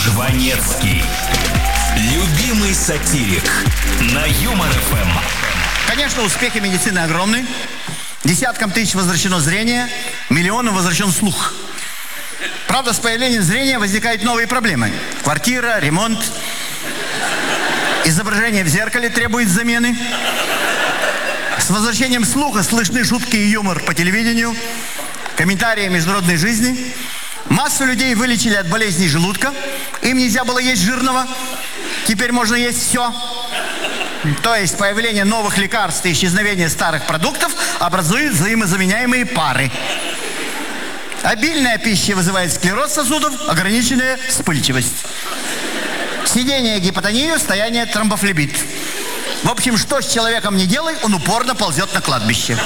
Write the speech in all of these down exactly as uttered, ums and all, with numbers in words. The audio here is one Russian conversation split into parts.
Жванецкий. Любимый сатирик на Юмор эф эм. Конечно, успехи медицины огромны. Десяткам тысяч возвращено зрение, миллионам возвращен слух. Правда, с появлением зрения возникают новые проблемы. Квартира, ремонт. Изображение в зеркале требует замены. С возвращением слуха слышны шутки и юмор по телевидению, комментарии международной жизни. Массу людей вылечили от болезней желудка. Им нельзя было есть жирного. Теперь можно есть все. То есть появление новых лекарств и исчезновение старых продуктов образуют взаимозаменяемые пары. Обильная пища вызывает склероз сосудов, ограниченная вспыльчивость. Сидение гипотонию, стояние тромбофлебит. В общем, что с человеком не делай, он упорно ползет на кладбище.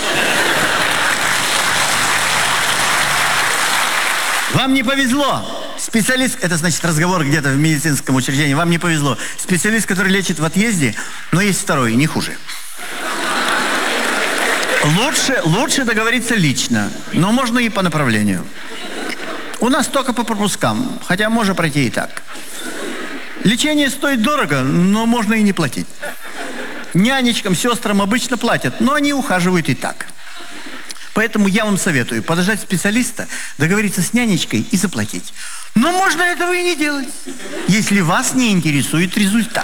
Вам не повезло. Специалист, это значит разговор где-то в медицинском учреждении, вам не повезло. Специалист, который лечит в отъезде, но есть второй, не хуже. Лучше, лучше договориться лично, но можно и по направлению. У нас только по пропускам, хотя можно пройти и так. Лечение стоит дорого, но можно и не платить. Нянечкам, сестрам обычно платят, но они ухаживают и так. Поэтому я вам советую подождать специалиста, договориться с нянечкой и заплатить. Но можно этого и не делать, если вас не интересует результат.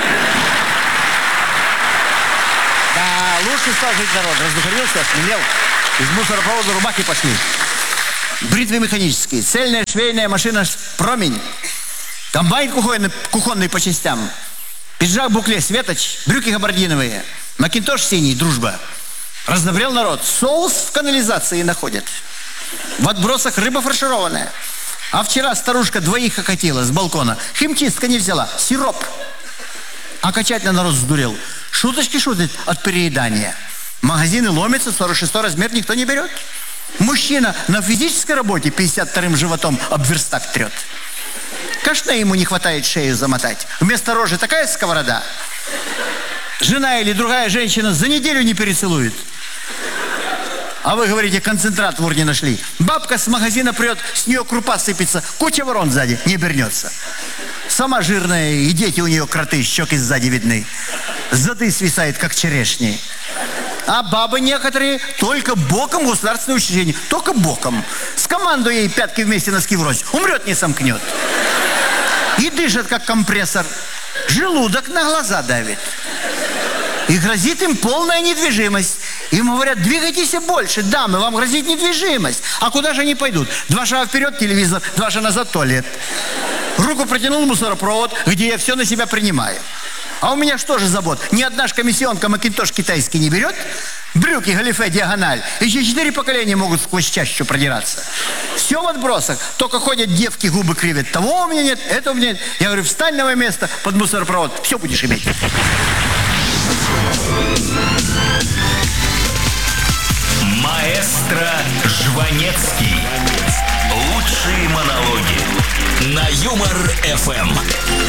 Да, лучше стал жить народ. Раздухарился, осмелел. Из мусоропровода рубахи пошли. Бритвы механические, цельная швейная машина «Промень». Комбайн кухонный, кухонный по частям. Пиджак букле «Светоч», брюки габардиновые. Макинтош синий «Дружба». Раздобрел народ. Соус в канализации находят. В отбросах рыба фаршированная. А вчера старушка двоих окатила с балкона. Химчистка не взяла. Сироп. Окончательно народ сдурел. Шуточки шутят от переедания. Магазины ломятся, сорок шестой размер никто не берет. Мужчина на физической работе пятьдесят вторым животом об верстак трет. Конечно, ему не хватает шею замотать. Вместо рожи такая сковорода. Жена или другая женщина за неделю не перецелует. А вы говорите, концентрат в урне нашли. Бабка с магазина прет, с нее крупа сыпется, куча ворон сзади, не обернется. Сама жирная, и дети у нее кроты, щеки сзади видны. Зады свисает, как черешни. А бабы некоторые только боком в государственное учреждение. Только боком. С командой ей пятки вместе носки врозь. Умрет, не сомкнет. И дышит, как компрессор. Желудок на глаза давит. И грозит им полная недвижимость. Им говорят, двигайтесь больше, дамы, вам грозит недвижимость. А куда же они пойдут? Два шага вперед телевизор, два шага назад туалет. Руку протянул мусоропровод, где я все на себя принимаю. А у меня что же забот? Ни одна ж комиссионка макинтош китайский не берет? Брюки, галифе, диагональ. Еще четыре поколения могут сквозь чащу продираться. Все в отбросах. Только ходят девки, губы кривят. Того у меня нет, этого у меня нет. Я говорю, встань на мое место под мусоропровод. Все будешь иметь. Маэстро Жванецкий. Лучшие монологи на Юмор эф эм.